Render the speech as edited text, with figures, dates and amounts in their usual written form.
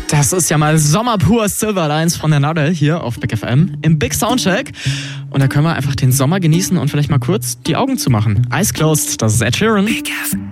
Das ist ja mal Sommer pur, Silverlines von der Nadel hier auf Big FM im Big Soundcheck. Und da können wir einfach den Sommer genießen und vielleicht mal kurz die Augen zumachen. Eyes closed, das ist Ed Sheeran. Big FM.